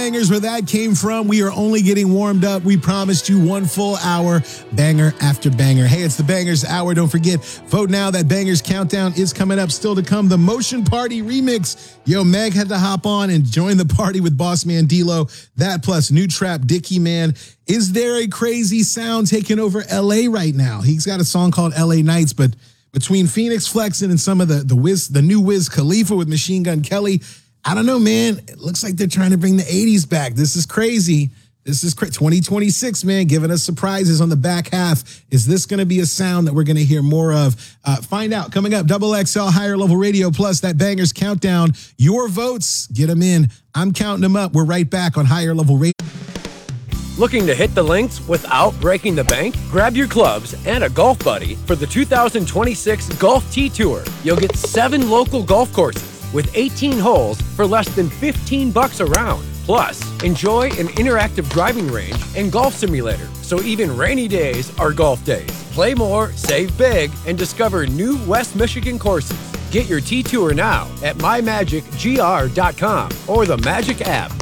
Bangers, where that came from. We are only getting warmed up. We promised you one full hour, banger after banger. Hey, it's the Bangers Hour. Don't forget, vote now. That Bangers Countdown is coming up. Still to come, the Motion Party remix. Yo, Meg had to hop on and join the party with Boss Man D-Lo. That plus New Trap, Dickie Man. Is there a crazy sound taking over L.A. right now? He's got a song called L.A. Nights, but between Phoenix flexing and some of the new Wiz Khalifa with Machine Gun Kelly, I don't know, man. It looks like they're trying to bring the 80s back. This is crazy. 2026, man, giving us surprises on the back half. Is this going to be a sound that we're going to hear more of? Find out. Coming up, Double XL Higher Level Radio Plus, that Bangers Countdown. Your votes, get them in. I'm counting them up. We're right back on Higher Level Radio. Looking to hit the links without breaking the bank? Grab your clubs and a golf buddy for the 2026 Golf Tee Tour. You'll get 7 local golf courses with 18 holes for less than $15 a round. Plus, enjoy an interactive driving range and golf simulator, so even rainy days are golf days. Play more, save big, and discover new West Michigan courses. Get your T-Tour now at mymagicgr.com or the Magic app.